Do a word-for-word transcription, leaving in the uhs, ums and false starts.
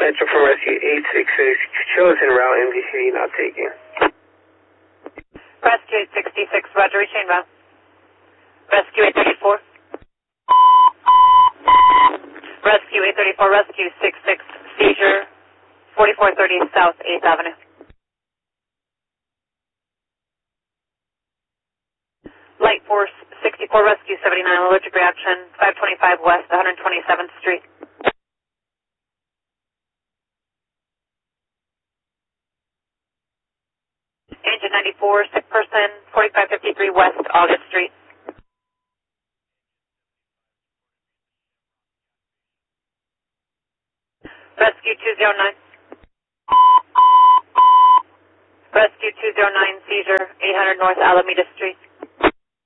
Metro from Rescue eight six six, chosen route M D C not taken. Rescue eight sixty-six, roger, retain route. Rescue eight thirty-four. Rescue eight thirty-four, Rescue six six, seizure, forty-four thirty South eighth Avenue. Light Force sixty-four, Rescue seventy-nine, allergic reaction, five twenty-five West, one hundred twenty-seventh Street. Engine ninety-four, sick person, forty-five fifty-three West August Street. Rescue two zero nine. Rescue two zero nine, seizure, eight hundred North Alameda Street.